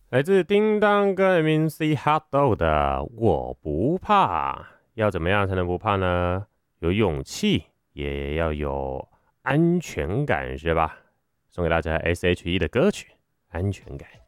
来自叮当跟 MC Hotdog 的《我不怕》，要怎么样才能不怕呢？有勇气，也要有安全感，是吧？送给大家 S.H.E 的歌曲《安全感》。